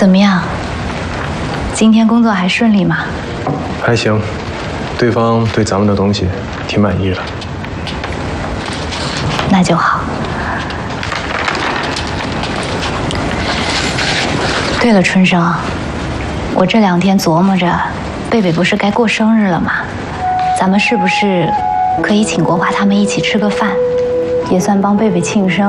怎么样？今天工作还顺利吗？ 还行，对方对咱们的东西挺满意的。 那就好。对了，春生，我这2天琢磨着，贝贝不是该过生日了吗？咱们是不是可以请国华他们一起吃个饭，也算帮贝贝庆生？